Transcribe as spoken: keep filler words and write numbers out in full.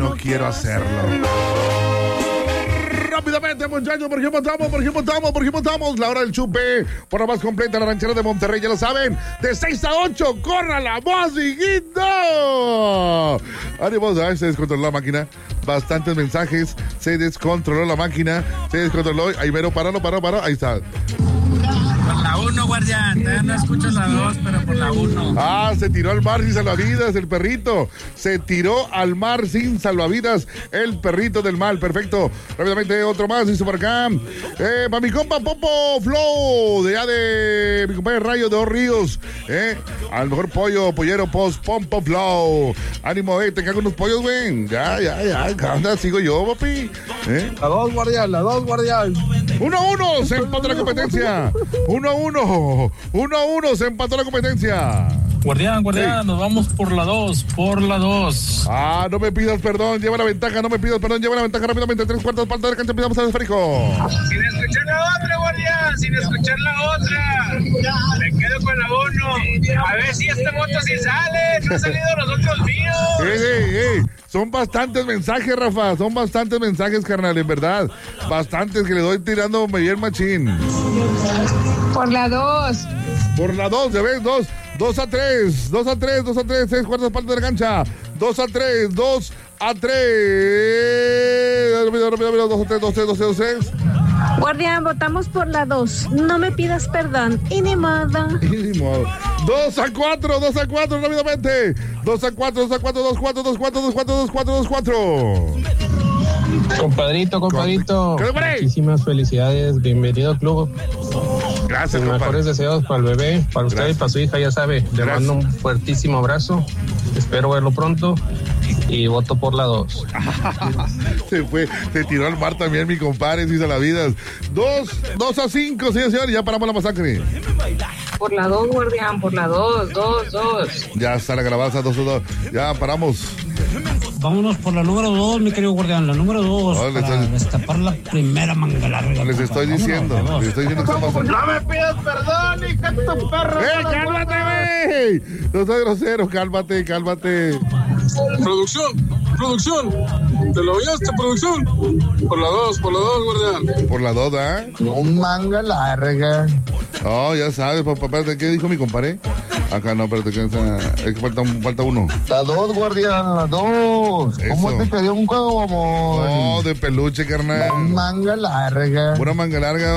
no quiero hacerlo. Rápidamente, muchachos, por ejemplo, estamos, por ejemplo, estamos, por ejemplo, estamos. La hora del chupe, por la más completa, la ranchera de Monterrey, ya lo saben. De seis a ocho, corra la voz, hijito. Ánimo, ay, se descontroló la máquina. Bastantes mensajes, se descontroló la máquina, se descontroló. Ahí mero, paralo, paralo, paralo, ahí está. Por la uno, guardián. Todavía no escucho la dos, pero por la uno. Ah, se tiró al mar sin salvavidas el perrito. Se tiró al mar sin salvavidas el perrito del mal. Perfecto. Rápidamente otro más, dice por acá. Eh, para mi compa Popo Flow, de allá de mi compa Rayo de Dos Ríos. Eh, al mejor pollo, pollero post, Pompo Flow. Ánimo, eh, te cago unos pollos, güey. Ya, ya, ya. Anda, sigo yo, papi. Eh. La dos, guardián, la dos, guardián. Uno a uno, se empató la competencia. Uno a uno, uno a uno, se empató la competencia. Guardián, guardián, sí. Nos vamos por la dos, por la dos. Ah, no me pidas perdón, lleva la ventaja, no me pidas perdón, lleva la ventaja rápidamente. Tres cuartos de falta de cancha, empezamos al esférico. Sin escuchar la otra, guardián, sin escuchar la otra. Me quedo con la uno. A ver si este voto sí sale, no han salido los otros míos. Ey, ey, ey. Son bastantes mensajes, Rafa, son bastantes mensajes, carnal, en verdad. Bastantes que le doy tirando bien machín. Por la dos. Por la dos, ya ves, dos. Dos a tres, dos a tres, dos a tres, seis cuartos de falta de cancha. Dos a tres, dos a tres. Rápido, rápido, rápido, dos a tres, dos a tres, dos a tres, dos a tres. Guardián, votamos por la dos. No me pidas perdón. Y ni modo. Y ni modo. Dos a cuatro, dos a cuatro, rápidamente. Dos a cuatro, dos a cuatro, dos cuatro, dos cuatro, dos cuatro, dos cuatro, dos cuatro. Compadrito, compadrito. Muchísimas felicidades. Bienvenido al club. Gracias, Los mejores deseos para el bebé, para usted Gracias. Y para su hija, ya sabe. Le Gracias. Mando un fuertísimo abrazo. Espero verlo pronto. Y voto por la dos. Se fue, se tiró al mar también, mi compadre, se hizo la vida. Dos, dos a cinco, señor, señor, ya paramos la masacre. Por la dos, guardián, por la dos, dos, dos. Ya está la grabaza, dos, dos, ya paramos. Vámonos por la número dos, mi querido guardián, la número dos, oh, para estoy... destapar la primera manga larga. Les estoy vámonos, diciendo, vámonos. Les estoy diciendo que está pasando. No me pidas perdón, hija de tu perro. ¡Eh, cálmate, güey! No soy grosero, cálmate, cálmate. Producción, producción, ¿te lo oíste, producción? Por la dos, por la dos, guardián. Por la dos, ¿ah? ¿eh? Un manga larga. Oh, ya sabes, papá, espérate, ¿qué dijo mi compadre? Acá no, espérate, que, es que falta, falta uno. La dos, guardián, la dos. Eso. ¿Cómo te quedó un juego, amor? No, de peluche, carnal. Un manga larga. Una manga larga.